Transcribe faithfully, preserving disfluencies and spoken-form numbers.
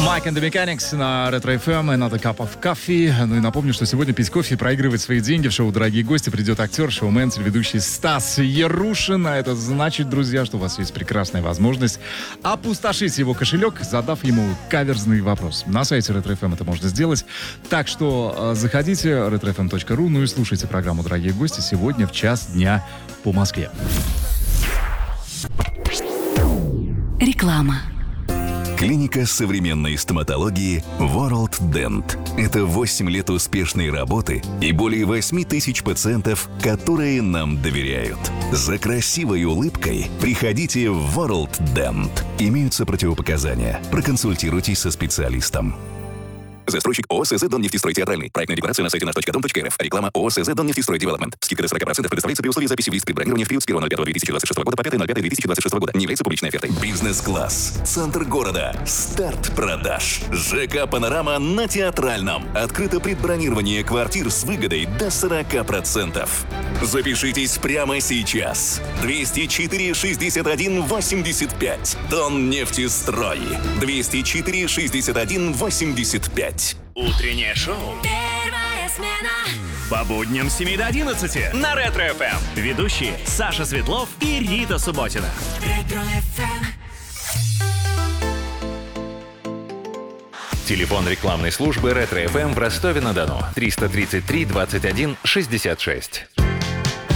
Mike and the Mechanics на Retro эф эм, Another Cup of Coffee. Ну и напомню, что сегодня пить кофе и проигрывать свои деньги в шоу «Дорогие гости» придет актер, шоумен, телеведущий Стас Ярушин. А это значит, друзья, что у вас есть прекрасная возможность опустошить его кошелек, задав ему каверзный вопрос. На сайте Retro эф эм это можно сделать. Так что э, заходите ретро эф эм точка ру, ну и слушайте программу «Дорогие гости» сегодня в час дня по Москве. Реклама. Клиника современной стоматологии World Dent. Это восемь лет успешной работы и более восемь тысяч пациентов, которые нам доверяют. За красивой улыбкой приходите в World Dent. Имеются противопоказания. Проконсультируйтесь со специалистом. Застройщик ООО «СЗ Доннефтестрой Театральный». Проектная декларация на сайте наш точка дом точка эр эф. Реклама ООО «СЗ Доннефтестрой Девелопмент». Скидка до сорок процентов предоставляется при условии записи в лист предбронирования в период с первого ноль пятого две тысячи двадцать шестого года по пятое ноль пятое две тысячи двадцать шестого года. Не является публичной офертой. Бизнес-класс. Центр города. Старт продаж. ЖК «Панорама» на Театральном. Открыто предбронирование квартир с выгодой до сорок процентов. Запишитесь прямо сейчас. двести четыре шестьдесят один восемьдесят пять. Доннефтестрой. двести четыре шестьдесят один восемьдесят пять. Утреннее шоу. Первая смена. По будням с семи до одиннадцати на Ретро эф эм. Ведущие Саша Светлов и Рита Субботина. Ретро эф эм. Телефон рекламной службы Ретро эф эм в Ростове-на-Дону. триста тридцать три двадцать один шестьдесят шесть.